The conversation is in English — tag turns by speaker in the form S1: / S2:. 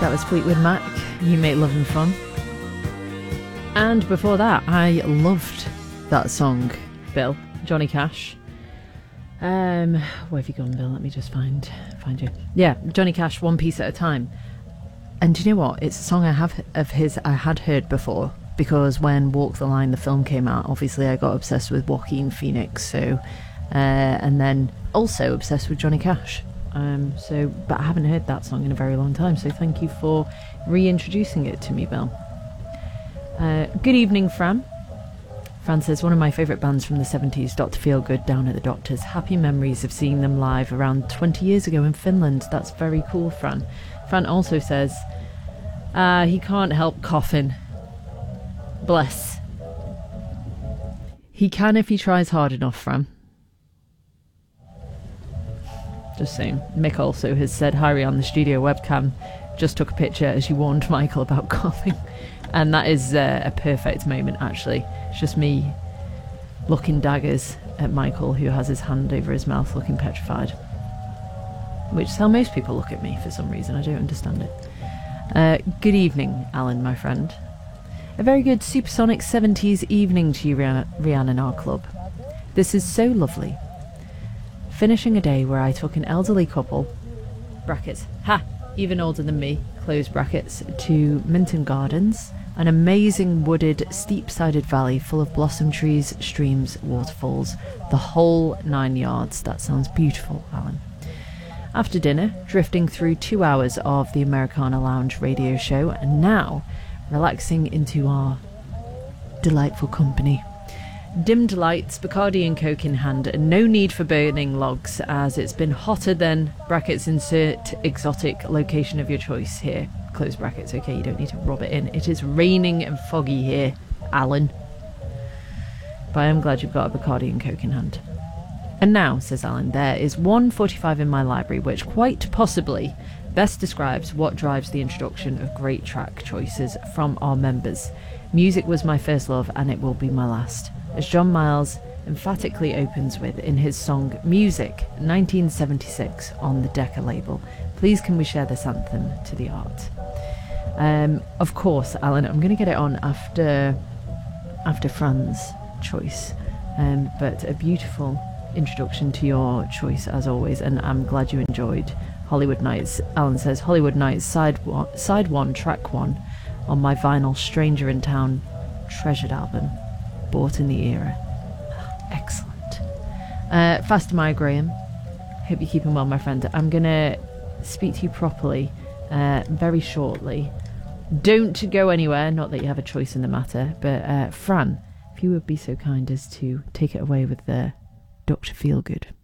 S1: That was Fleetwood Mac, You Make Love and Fun. And before that, I loved that song, Bill, Johnny Cash. Where have you gone, Bill? Let me just find you. Yeah, Johnny Cash, One Piece at a Time. And do you know what? It's a song I had heard before, because when Walk the Line, the film, came out, obviously I got obsessed with Joaquin Phoenix, so and then also obsessed with Johnny Cash. But I haven't heard that song in a very long time, so thank you for reintroducing it to me, Bill. Good evening, Fran. Fran says, one of my favourite bands from the 70s, Dr. Feelgood, Down at the Doctors. Happy memories of seeing them live around 20 years ago in Finland. That's very cool, Fran. Fran also says, he can't help coughing. Bless. He can if he tries hard enough, Fran. Just saying. Mick also has said, Harry on the studio webcam just took a picture as you warned Michael about coughing. And that is a perfect moment, actually. It's just me looking daggers at Michael, who has his hand over his mouth looking petrified. Which is how most people look at me for some reason. I don't understand it. Good evening, Alan, my friend. A very good supersonic 70s evening to you, Rihanna in our club. This is so lovely. Finishing a day where I took an elderly couple, brackets, even older than me, close brackets, to Minton Gardens, an amazing wooded, steep-sided valley full of blossom trees, streams, waterfalls, the whole 9 yards. That sounds beautiful, Alan. After dinner, drifting through 2 hours of the Americana Lounge radio show, and now relaxing into our delightful company. Dimmed lights, Bacardi and Coke in hand, and no need for burning logs, as it's been hotter than, brackets, insert exotic location of your choice here, close brackets. Okay, you don't need to rub it in. It is raining and foggy here, Alan. But I am glad you've got a Bacardi and Coke in hand. And now, says Alan, there is 1:45 in my library, which quite possibly best describes what drives the introduction of great track choices from our members. Music was my first love, and it will be my last, as John Miles emphatically opens with in his song Music, 1976, on the Decca label. Please can we share this anthem to the art? Of course, Alan, I'm going to get it on after Fran's choice, but a beautiful introduction to your choice as always, and I'm glad you enjoyed Hollywood Nights. Alan says, Hollywood Nights, side one, track one, on my vinyl Stranger in Town treasured album, bought in the era. Excellent. Faster Maya Graham, hope you're keeping well, my friend. I'm gonna speak to you properly very shortly. Don't go anywhere, not that you have a choice in the matter, but Fran, if you would be so kind as to take it away with the Dr. Feelgood.